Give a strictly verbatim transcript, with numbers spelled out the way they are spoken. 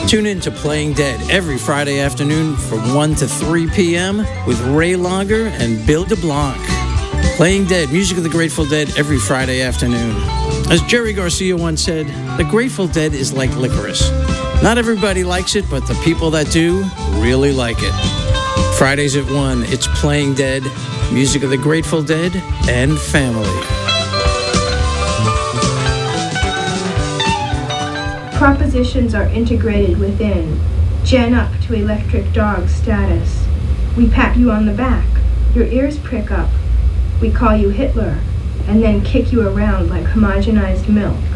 Tune in to Playing Dead every Friday afternoon from one to three p.m. with Ray Lager and Bill DeBlanc. Playing Dead, music of the Grateful Dead every Friday afternoon. As Jerry Garcia once said, the Grateful Dead is like licorice. Not everybody likes it, but the people that do really like it. Fridays at one, it's Playing Dead, music of the Grateful Dead and family. Propositions are integrated within, gen up to electric dog status. We pat you on the back, your ears prick up. We call you Hitler, and then kick you around like homogenized milk.